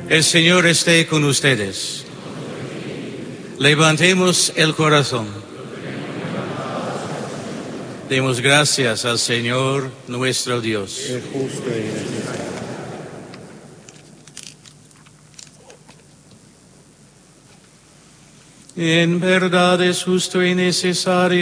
El Señor esté con ustedes. Levantemos el corazón. Demos gracias al Señor nuestro Dios. Es justo y necesario. En verdad es justo y necesario